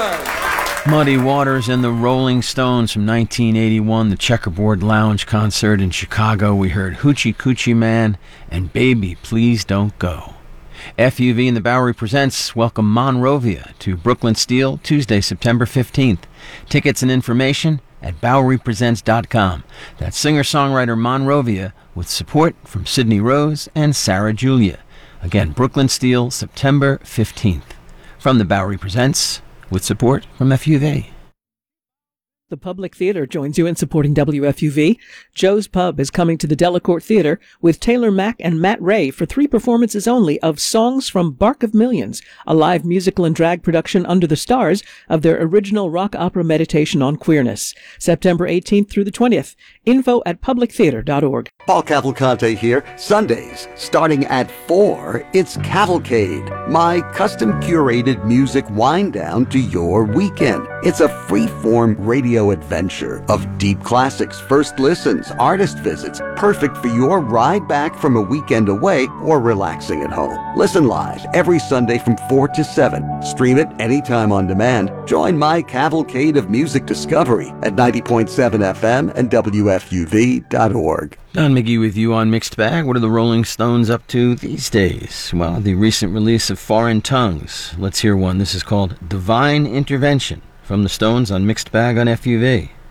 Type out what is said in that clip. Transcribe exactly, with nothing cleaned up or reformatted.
Muddy Waters and the Rolling Stones from nineteen eighty-one, the Checkerboard Lounge concert in Chicago. We heard Hoochie Coochie Man and Baby Please Don't Go. F U V and the Bowery Presents welcome Monrovia to Brooklyn Steel Tuesday, September fifteenth. Tickets and information at bowery presents dot com. That's singer-songwriter Monrovia with support from Sydney Rose and Sarah Julia. Again, Brooklyn Steel, September fifteenth. From the Bowery Presents, with support from F U V. The Public Theater joins you in supporting W F U V. Joe's Pub is coming to the Delacorte Theater with Taylor Mack and Matt Ray for three performances only of Songs from Bark of Millions, a live musical and drag production under the stars of their original rock opera Meditation on Queerness. September eighteenth through the twentieth. Info at public theater dot org. Paul Cavalcante here. Sundays, starting at four, it's Cavalcade, my custom-curated music wind-down to your weekend. It's a free-form radio adventure of deep classics, first listens, artist visits, perfect for your ride back from a weekend away or relaxing at home. Listen live every Sunday from four to seven. Stream it anytime on demand. Join my cavalcade of music discovery at ninety point seven F M and W F U V dot org. Don McGee with you on Mixed Bag. What are the Rolling Stones up to these days? Well, the recent release of Foreign Tongues. Let's hear one. This is called Divine Intervention from the Stones on Mixed Bag on F U V.